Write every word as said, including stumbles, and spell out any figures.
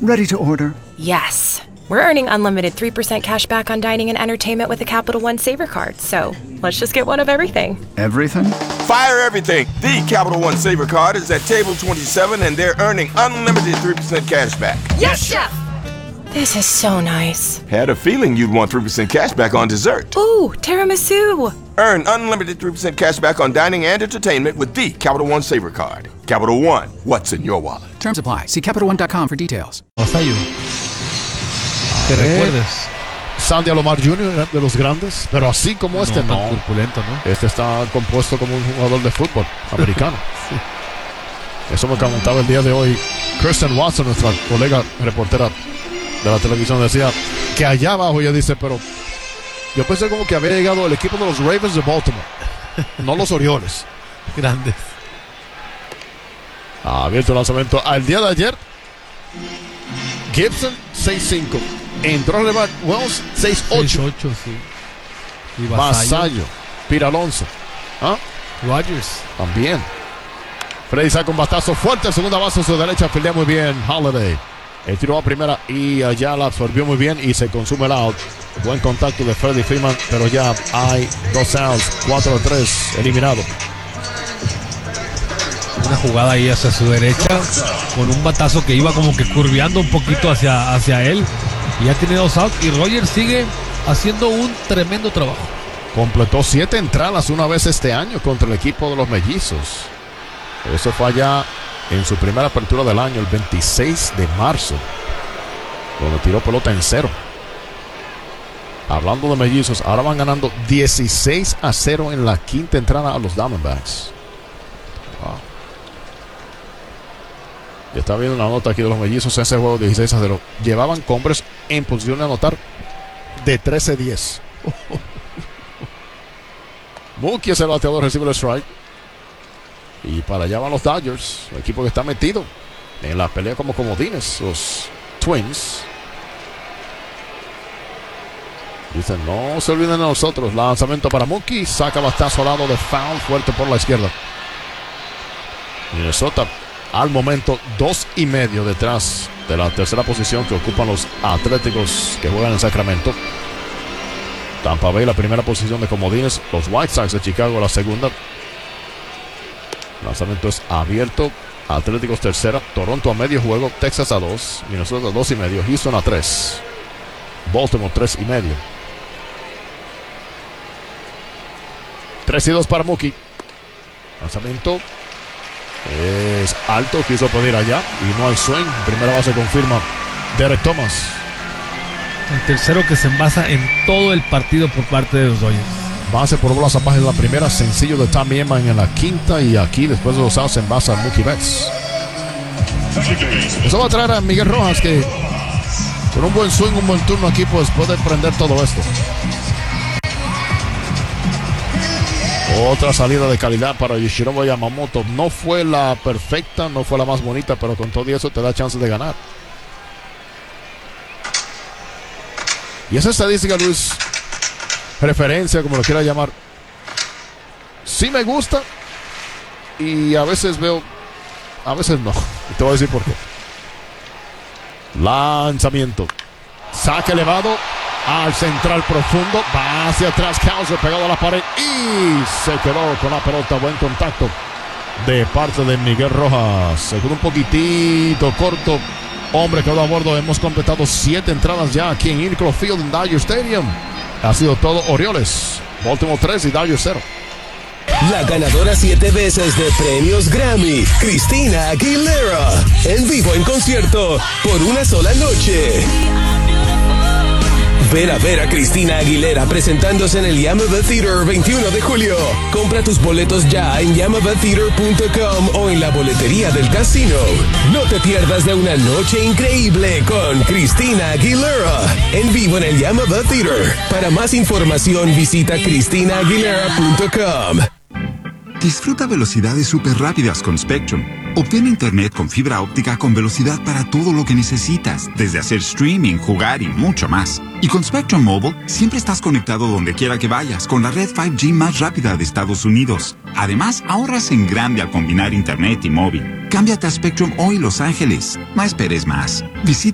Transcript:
Ready to order. Yes. We're earning unlimited three percent cash back on dining and entertainment with a Capital One Saver card. So let's just get one of everything. Everything? Fire everything. The Capital One Saver card is at table twenty-seven, and they're earning unlimited three percent cash back. Yes, Chef! This is so nice. Had a feeling you'd want three percent cash back on dessert. Ooh, tiramisu. Earn unlimited three percent cash back on dining and entertainment with the Capital One Saver card. Capital One, what's in your wallet? Terms apply. See Capital One dot com for details. Masayo. ¿Te recuerdas? Sandy Alomar junior de los grandes, pero así como No, este tan no. corpulento, ¿no? Este está compuesto como un jugador de fútbol americano. Sí. Eso me comentaba el día de hoy Kristen Watson, nuestra colega reportera de la televisión, decía que allá abajo ella dice, pero yo pensé como que había llegado el equipo de los Ravens de Baltimore, no los Orioles. Grandes. Abierto el lanzamiento al día de ayer. Gibson seis cinco. Entró a relevar Wells seis ocho. seis ocho, sí. Y Vasallo. Pira Alonso. ¿Ah? Rodgers. También. Freddy saca un batazo fuerte. Segunda base a su derecha. Fildea muy bien. Holiday. El tiro a primera y allá la absorbió muy bien y se consume el out. Buen contacto de Freddie Freeman, pero ya hay dos outs. cuatro a tres. Eliminado. Una jugada ahí hacia su derecha con un batazo que iba como que curveando un poquito hacia, hacia él. Y ya tiene dos outs y Rogers sigue haciendo un tremendo trabajo. Completó siete entradas una vez este año contra el equipo de los Mellizos. Eso fue allá en su primera apertura del año, el veintiséis de marzo, donde tiró pelota en cero. Hablando de Mellizos, ahora van ganando dieciséis a cero en la quinta entrada a los Diamondbacks. Wow. Yo estaba viendo una nota aquí de los Mellizos en ese juego dieciséis a cero. Llevaban hombres en posición de anotar de trece a diez. Mookie es el bateador, recibe el strike. Y para allá van los Dodgers, el equipo que está metido en la pelea como comodines, los Twins. Dicen, no se olviden de nosotros. Lanzamiento para Mookie, saca batazo al lado de foul, fuerte por la izquierda. Minnesota al momento dos y medio detrás de la tercera posición que ocupan los Atléticos que juegan en Sacramento. Tampa Bay la primera posición de comodines, los White Sox de Chicago la segunda. Lanzamiento es abierto. Atléticos tercera, Toronto a medio juego, Texas a dos, Minnesota a dos y medio, Houston a tres, Baltimore tres y medio. Tres y dos para Mookie. Lanzamiento es alto, quiso pedir allá y no hay swing. Primera base confirma Derek Thomas. El tercero que se envasa en todo el partido por parte de los Dodgers. Base por bolas abajo en la primera, sencillo de Tommy Edman en la quinta, y aquí después de los outs se envasa Mookie Betts. Eso va a traer a Miguel Rojas, que con un buen swing, un buen turno aquí pues puede prender todo esto. Otra salida de calidad para Yoshinobu Yamamoto. No fue la perfecta, no fue la más bonita, pero con todo eso te da chance de ganar. Y esa estadística, Luis, preferencia, como lo quiera llamar, sí me gusta y a veces veo, a veces no. Y te voy a decir por qué. Lanzamiento, saque elevado al central profundo, va hacia atrás, Causer pegado a la pared y se quedó con la pelota. Buen contacto de parte de Miguel Rojas. Se quedó un poquitito corto. Hombre, quedó a bordo. Hemos completado siete entradas ya aquí en Incro Field en Dodger Stadium. Ha sido todo Orioles, Baltimore tres y Dodgers cero. La ganadora siete veces de premios Grammy, Christina Aguilera, en vivo en concierto por una sola noche. Ven a ver a Christina Aguilera presentándose en el Yamava Theater veintiuno de julio. Compra tus boletos ya en yamava theater punto com o en la boletería del casino. No te pierdas de una noche increíble con Christina Aguilera en vivo en el Yamava Theater. Para más información visita christina aguilera punto com. Disfruta velocidades súper rápidas con Spectrum. Obtén internet con fibra óptica con velocidad para todo lo que necesitas, desde hacer streaming, jugar y mucho más. Y con Spectrum Mobile, siempre estás conectado donde quiera que vayas, con la red cinco G más rápida de Estados Unidos. Además, ahorras en grande al combinar internet y móvil. Cámbiate a Spectrum hoy, Los Ángeles. No esperes más. Visita